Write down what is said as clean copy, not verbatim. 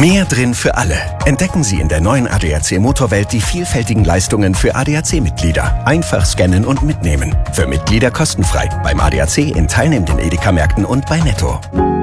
Mehr drin für alle. Entdecken Sie in der neuen ADAC Motorwelt die vielfältigen Leistungen für ADAC-Mitglieder. Einfach scannen und mitnehmen. Für Mitglieder kostenfrei. Beim ADAC in teilnehmenden Edeka-Märkten und bei Netto.